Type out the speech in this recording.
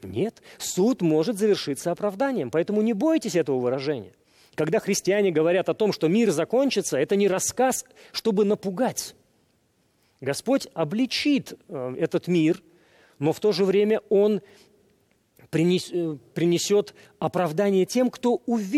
Нет, суд может завершиться оправданием, поэтому не бойтесь этого выражения. Когда христиане говорят о том, что мир закончится, это не рассказ, чтобы напугать. Господь обличит этот мир, но в то же время Он принесет оправдание тем, кто уверен